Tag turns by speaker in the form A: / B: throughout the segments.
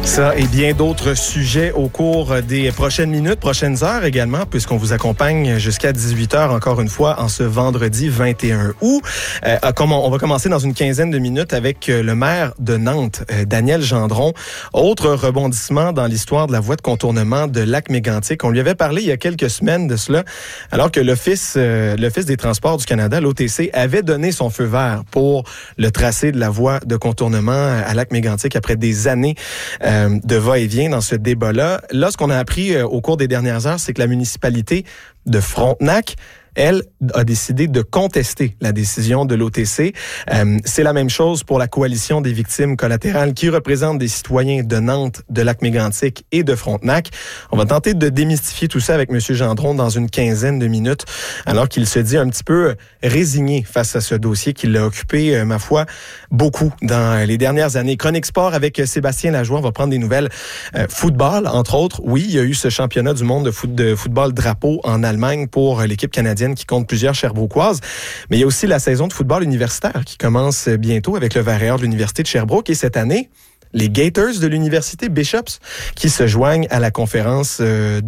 A: Ça et bien d'autres sujets au cours des prochaines minutes, prochaines heures également, puisqu'on vous accompagne jusqu'à 18h encore une fois en ce vendredi 21 août. On va commencer dans une quinzaine de minutes avec le maire de Nantes, Daniel Gendron. Autre rebondissement dans l'histoire de la voie de contournement de Lac-Mégantic. On lui avait parlé il y a quelques semaines de cela, alors que l'Office des transports du Canada, l'OTC, avait donné son feu vert pour le tracé de la voie de contournement à Lac-Mégantic après des années de va-et-vient dans ce débat-là. Là, ce qu'on a appris au cours des dernières heures, c'est que la municipalité de Frontenac, elle, a décidé de contester la décision de l'OTC. C'est la même chose pour la coalition des victimes collatérales qui représente des citoyens de Nantes, de Lac-Mégantic et de Frontenac. On va tenter de démystifier tout ça avec M. Gendron dans une quinzaine de minutes, alors qu'il se dit un petit peu résigné face à ce dossier qui l'a occupé, ma foi, beaucoup dans les dernières années. Chronique Sport avec Sébastien Lajoie. On va prendre des nouvelles. Football, entre autres. Oui, il y a eu ce championnat du monde de football drapeau en Allemagne pour l'équipe canadienne qui compte plusieurs Sherbrookoises. Mais il y a aussi la saison de football universitaire qui commence bientôt avec le Vareur de l'Université de Sherbrooke. Et cette année, les Gators de l'Université Bishops qui se joignent à la conférence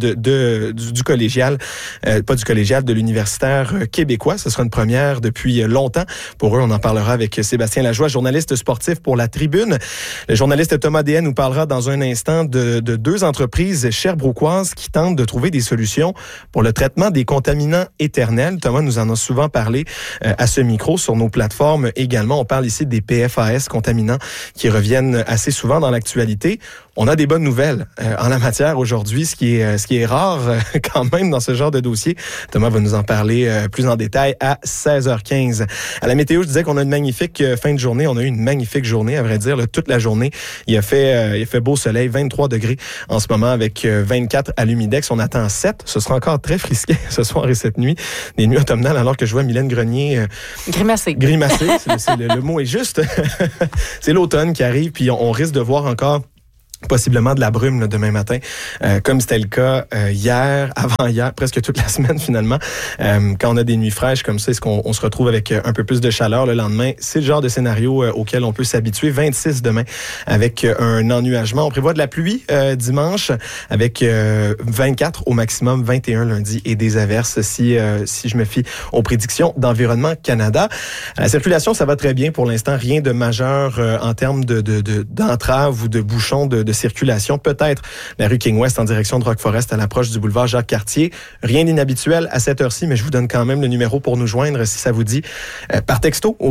A: du collégial, pas du collégial, de l'universitaire québécois. Ce sera une première depuis longtemps. Pour eux, on en parlera avec Sébastien Lajoie, journaliste sportif pour La Tribune. Le journaliste Thomas Deshaies nous parlera dans un instant de deux entreprises sherbrookoises qui tentent de trouver des solutions pour le traitement des contaminants éternels. Thomas nous en a souvent parlé à ce micro sur nos plateformes également. On parle ici des PFAS, contaminants qui reviennent assez souvent dans l'actualité. On a des bonnes nouvelles en la matière aujourd'hui, ce qui est rare quand même dans ce genre de dossier. Thomas va nous en parler plus en détail à 16h15. À la météo, je disais qu'on a une magnifique fin de journée. On a eu une magnifique journée, à vrai dire, là, toute la journée. Il a fait beau soleil, 23 degrés en ce moment avec 24 à l'humidex. On attend 7. Ce sera encore très frisqué ce soir et cette nuit. Des nuits automnales, alors que je vois Mylène Grenier
B: grimacer.
A: Le mot est juste. C'est l'automne qui arrive, puis on risque de voir encore possiblement de la brume là, demain matin, comme c'était le cas hier, avant-hier, presque toute la semaine finalement. Quand on a des nuits fraîches comme ça, est-ce qu'on se retrouve avec un peu plus de chaleur le lendemain? C'est le genre de scénario auquel on peut s'habituer. 26 demain avec un ennuagement. On prévoit de la pluie dimanche avec 24 au maximum, 21 lundi et des averses si je me fie aux prédictions d'Environnement Canada. La circulation, ça va très bien pour l'instant. Rien de majeur en termes d'entrave ou de bouchons de circulation. Peut-être la rue King West en direction de Rock Forest à l'approche du boulevard Jacques-Cartier. Rien d'inhabituel à cette heure-ci, mais je vous donne quand même le numéro pour nous joindre si ça vous dit. Par texto au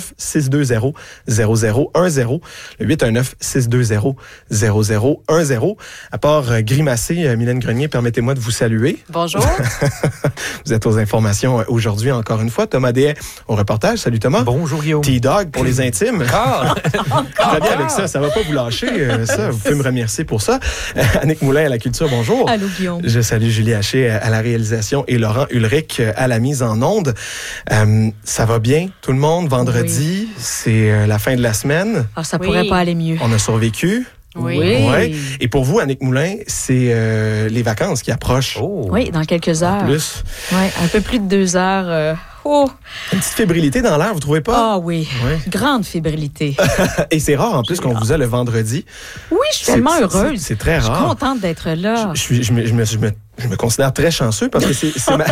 A: 819-620-0010. Le 819-620-0010. À part grimacer, Mylène Grenier, permettez-moi de vous saluer.
B: Bonjour.
A: Vous êtes aux informations aujourd'hui encore une fois. Thomas Deshaies au reportage. Salut Thomas.
C: Bonjour Guillaume.
A: T-Dog pour les intimes.
C: Encore?
A: Très bien avec ça va pas vous lâcher, ça. Vous pouvez me remercier pour ça. Annick Moulin à la culture, bonjour.
B: Allô Guillaume.
A: Je salue Julie Haché à la réalisation et Laurent Ulrich à la mise en onde. Ça va bien, tout le monde? Vendredi, c'est la fin de la semaine.
B: Ah, ça pourrait pas aller mieux.
A: On a survécu.
B: Oui.
A: Ouais. Et pour vous, Annick Moulin, c'est les vacances qui approchent.
C: Oh.
B: Oui, dans quelques heures.
A: En plus.
B: Oui, un peu plus de 2 heures.
A: Une petite fébrilité dans l'air, vous trouvez pas?
B: Ah oui,
A: ouais.
B: Grande fébrilité.
A: Et c'est rare en plus qu'on vous a le vendredi.
B: Oui, je suis tellement heureuse.
A: C'est très rare.
B: Je suis contente d'être là.
A: Je me considère très chanceux parce que c'est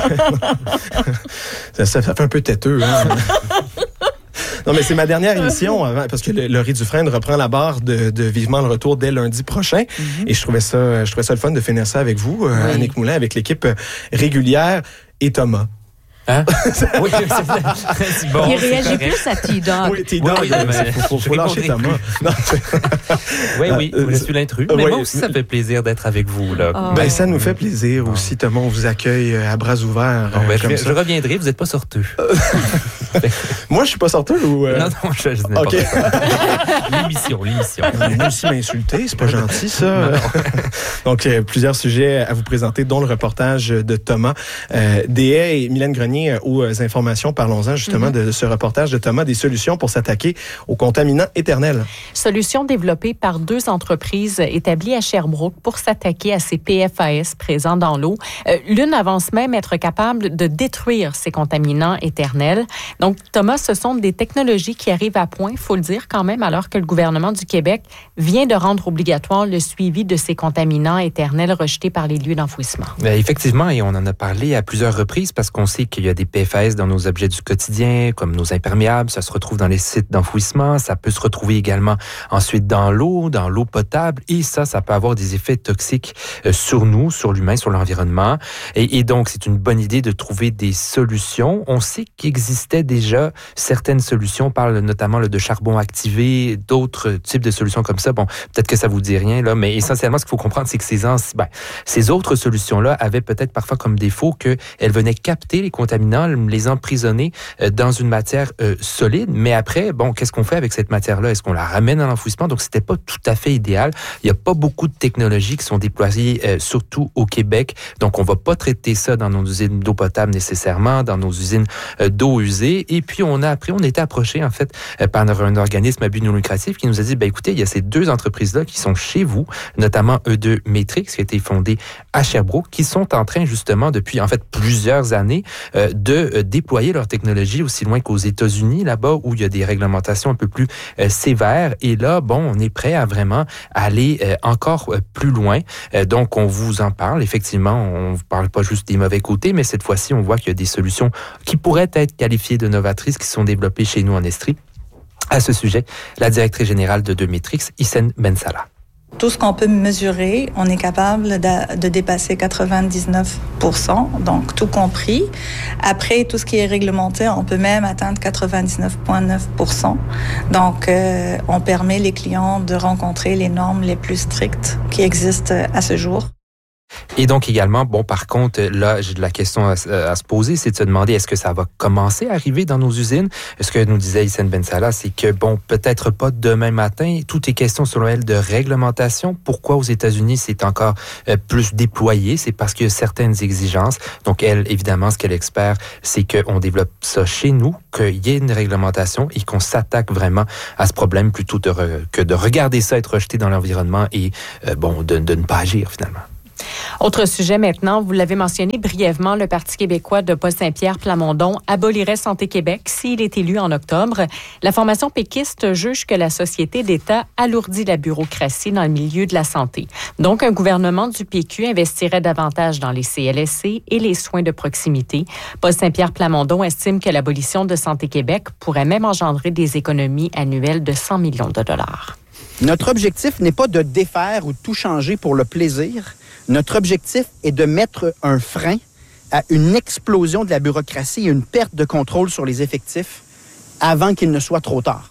A: ça fait un peu têteux. Hein? Non, mais c'est ma dernière émission avant, parce que Laurie Dufresne reprend la barre de Vivement le retour dès lundi prochain. Mm-hmm. Et je trouvais ça le fun de finir ça avec vous, oui. Annick Moulin, avec l'équipe régulière et Thomas.
C: Hein? Oui, c'est bon.
B: Il réagit plus à T-Dog.
A: Oui, T-Dog, faut lâcher Thomas.
C: Oui, je suis l'intrus. Mais moi aussi, ça me fait plaisir d'être avec vous. Là.
B: Oh.
A: Ben, ça nous fait plaisir aussi, Thomas. On vous accueille à bras ouverts.
C: Je reviendrai, vous n'êtes pas sorteux.
A: Moi, je suis pas sorteux ou...
C: Non, je n'ai pas.
A: Okay.
C: L'émission.
A: On est aussi m'insulter, c'est pas gentil, ça. Donc, plusieurs sujets à vous présenter, dont le reportage de Thomas Deshaies et Mylène Grenier accompagner aux informations. Parlons-en justement de ce reportage de Thomas, des solutions pour s'attaquer aux contaminants éternels.
B: Solution développée par 2 entreprises établies à Sherbrooke pour s'attaquer à ces PFAS présents dans l'eau. L'une avance même être capable de détruire ces contaminants éternels. Donc, Thomas, ce sont des technologies qui arrivent à point, il faut le dire quand même, alors que le gouvernement du Québec vient de rendre obligatoire le suivi de ces contaminants éternels rejetés par les lieux d'enfouissement.
C: Effectivement, et on en a parlé à plusieurs reprises parce qu'on sait qu'il y a des PFAS dans nos objets du quotidien, comme nos imperméables, ça se retrouve dans les sites d'enfouissement, ça peut se retrouver également ensuite dans l'eau potable, et ça peut avoir des effets toxiques sur nous, sur l'humain, sur l'environnement. Et donc, c'est une bonne idée de trouver des solutions. On sait qu'il existait déjà certaines solutions, on parle notamment de charbon activé, d'autres types de solutions comme ça. Bon, peut-être que ça vous dit rien, là, mais essentiellement, ce qu'il faut comprendre, c'est que ces autres solutions-là avaient peut-être parfois comme défaut qu'elles venaient capter les contaminants, les emprisonner dans une matière solide. Mais après, bon, qu'est-ce qu'on fait avec cette matière-là? Est-ce qu'on la ramène à l'enfouissement? Donc, c'était pas tout à fait idéal. Il n'y a pas beaucoup de technologies qui sont déployées, surtout au Québec. Donc, on va pas traiter ça dans nos usines d'eau potable nécessairement, dans nos usines d'eau usée. Et puis, on a été approché, en fait, par un organisme à but non lucratif qui nous a dit, écoutez, il y a ces 2 entreprises-là qui sont chez vous, notamment E2 Matrix, qui a été fondé à Sherbrooke, qui sont en train, justement, depuis, en fait, plusieurs années, de déployer leur technologie aussi loin qu'aux États-Unis, là-bas, où il y a des réglementations un peu plus sévères. Et là, on est prêt à vraiment aller encore plus loin. Donc, on vous en parle. Effectivement, on ne parle pas juste des mauvais côtés, mais cette fois-ci, on voit qu'il y a des solutions qui pourraient être qualifiées de novatrices qui sont développées chez nous en Estrie. À ce sujet, la directrice générale de Matrix, Hissène Bensalah.
D: Tout ce qu'on peut mesurer, on est capable de dépasser 99%, donc tout compris. Après, tout ce qui est réglementé, on peut même atteindre 99,9%. Donc, on permet les clients de rencontrer les normes les plus strictes qui existent à ce jour.
C: Et donc également, par contre, là, j'ai la question à se poser, c'est de se demander, est-ce que ça va commencer à arriver dans nos usines? Ce que nous disait Hissène Bensalah, c'est que, peut-être pas demain matin. Tout est question, selon elle, de réglementation. Pourquoi aux États-Unis, c'est encore plus déployé? C'est parce qu'il y a certaines exigences. Donc, elle, évidemment, ce qu'elle espère, c'est qu'on développe ça chez nous, qu'il y ait une réglementation et qu'on s'attaque vraiment à ce problème plutôt que de regarder ça être rejeté dans l'environnement et, de ne pas agir, finalement.
B: Autre sujet maintenant, vous l'avez mentionné brièvement, le Parti québécois de Paul Saint-Pierre Plamondon abolirait Santé Québec s'il est élu en octobre. La formation péquiste juge que la société d'État alourdit la bureaucratie dans le milieu de la santé. Donc, un gouvernement du PQ investirait davantage dans les CLSC et les soins de proximité. Paul Saint-Pierre Plamondon estime que l'abolition de Santé Québec pourrait même engendrer des économies annuelles de 100 millions de dollars.
E: Notre objectif n'est pas de défaire ou tout changer pour le plaisir. Notre objectif est de mettre un frein à une explosion de la bureaucratie et une perte de contrôle sur les effectifs avant qu'il ne soit trop tard.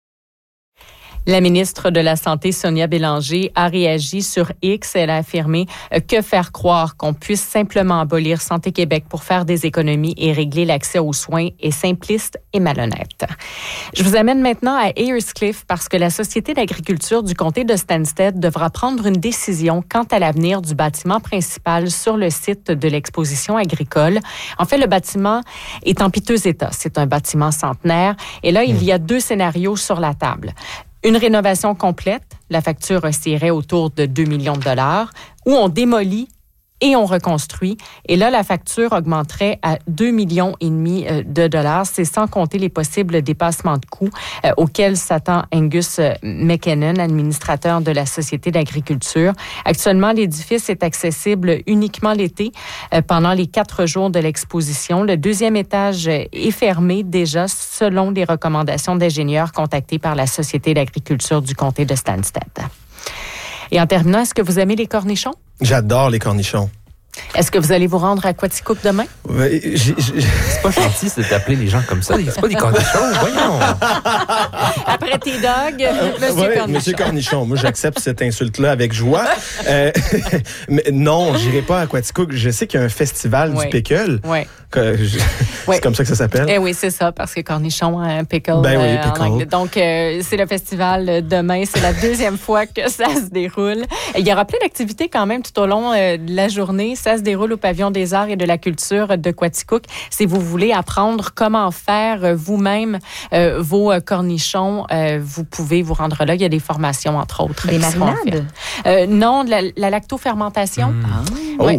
B: La ministre de la Santé, Sonia Bélanger, a réagi sur X. Elle a affirmé que faire croire qu'on puisse simplement abolir Santé Québec pour faire des économies et régler l'accès aux soins est simpliste et malhonnête. Je vous amène maintenant à Ayerscliffe parce que la Société d'agriculture du comté de Stansted devra prendre une décision quant à l'avenir du bâtiment principal sur le site de l'exposition agricole. En fait, le bâtiment est en piteux état. C'est un bâtiment centenaire et là, il y a 2 scénarios sur la table. Une rénovation complète, la facture oscillerait autour de 2 millions de dollars, ou on démolit et on reconstruit. Et là, la facture augmenterait à 2,5 millions de dollars. C'est sans compter les possibles dépassements de coûts auxquels s'attend Angus McKinnon, administrateur de la Société d'agriculture. Actuellement, l'édifice est accessible uniquement l'été pendant les 4 jours de l'exposition. Le 2e étage est fermé déjà selon les recommandations d'ingénieurs contactés par la Société d'agriculture du comté de Stansted. Et en terminant, est-ce que vous aimez les cornichons?
A: J'adore les cornichons.
B: Est-ce que vous allez vous rendre à Quaticook demain?
C: C'est pas gentil de t'appeler les gens comme ça. C'est pas des cornichons, voyons.
B: Après tes dogs, Cornichon.
A: Monsieur Cornichon. Moi, j'accepte cette insulte-là avec joie. Mais non, j'irai pas à Quaticook. Je sais qu'il y a un festival du pickle.
B: Oui.
A: C'est comme ça que ça s'appelle?
B: Eh oui, c'est ça, parce que cornichon, pickle.
A: Pickle.
B: En anglais. Donc, c'est le festival demain. C'est la 2e fois que ça se déroule. Il y aura plein d'activités quand même tout au long de la journée. Ça se déroule au Pavillon des Arts et de la Culture de Quaticook. Si vous voulez apprendre comment faire vous-même vos cornichons, vous pouvez vous rendre là. Il y a des formations, entre autres.
F: Des marinades?
B: Non, de la lactofermentation.
A: Oui.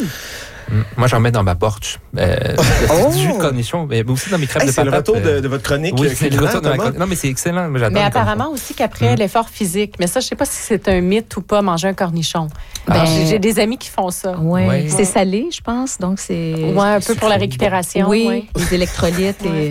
C: Moi, j'en mets dans ma porche. Du jus de cornichon, mais aussi dans mes crêpes de
A: C'est
C: patates.
A: le retour de votre chronique.
C: Oui, c'est le retour de ma
A: Thomas.
C: chronique. Non, mais c'est excellent. J'adore
B: Mais
C: les
B: apparemment
C: cornichons.
B: aussi qu'après l'effort physique, mais ça, je sais pas si c'est un mythe ou pas, manger un cornichon.
F: Ben,
B: J'ai des amis qui font ça.
F: Oui,
C: Ouais.
F: c'est salé, je pense. Donc, c'est...
B: Ouais, un peu pour la récupération.
F: Oui,
B: ouais.
F: les électrolytes et...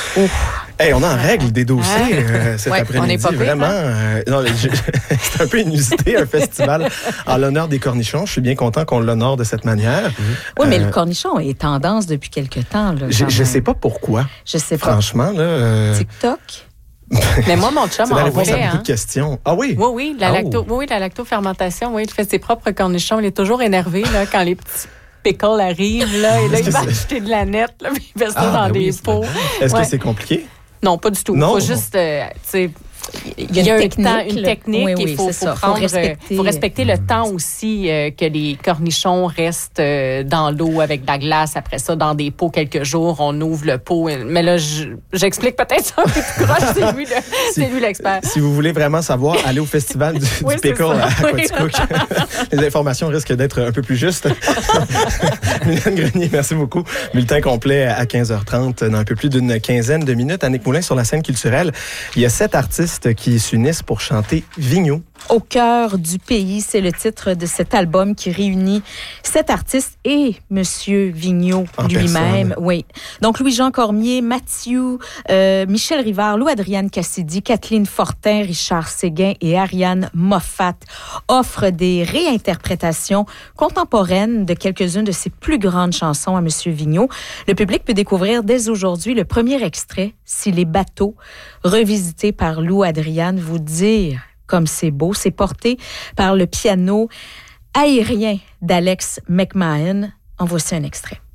A: Hey, on en règle des dossiers cet
B: Ouais, on
A: après-midi.
B: est pas pire,
A: Vraiment. Non, c'est un peu inusité, un festival en l'honneur des cornichons. Je suis bien content qu'on l'honore de cette manière.
F: Oui, mais le cornichon est tendance depuis quelque temps. Là,
A: Je sais pas pourquoi.
F: Je sais pas.
A: Franchement, là.
F: TikTok?
B: Mais moi, mon chum
A: C'est la
B: en
A: réponse à
B: voulait.
A: beaucoup de questions. Ah oui?
B: Oui, la lactofermentation. Oui, il fait ses propres cornichons. Il est toujours énervé là, quand les petits pickles arrivent. Là, et là, il va acheter de la nette. Là, puis il fait ça dans des pots.
A: Est-ce
B: Ouais.
A: que c'est compliqué?
B: Non, pas du tout. Il
A: Non.
B: faut juste, tu sais,
F: Il y a
B: une technique.
F: Oui,
B: Il faut
F: c'est ça.
B: prendre,
F: Faut respecter
B: le temps aussi que les cornichons restent dans l'eau avec de la glace. Après ça, dans des pots quelques jours, on ouvre le pot. Mais là, j'explique peut-être ça un peu plus croche. C'est lui l'expert.
A: Si vous voulez vraiment savoir, allez au festival du
B: Oui, c'est
A: pickle
B: ça.
A: à Quaticook. Les informations risquent d'être un peu plus justes. Mylène Grenier, merci beaucoup. Bulletin complet à 15h30 dans un peu plus d'une quinzaine de minutes. Annick Moulin sur la scène culturelle. Il y a 7 artistes qui s'unissent pour chanter Vigneault.
F: Au cœur du pays, c'est le titre de cet album qui réunit 7 artistes et Monsieur Vigneault
A: En
F: lui-même.
A: personne.
F: Oui. Donc, Louis-Jean Cormier, Mathieu, Michel Rivard, Lou-Adrienne Cassidy, Kathleen Fortin, Richard Séguin et Ariane Moffat offrent des réinterprétations contemporaines de quelques-unes de ses plus grandes chansons à Monsieur Vigneault. Le public peut découvrir dès aujourd'hui le premier extrait, Si les bateaux, revisité par Lou-Adrienne, vous dire comme c'est beau. C'est porté par le piano aérien d'Alex McMahon. En voici un extrait.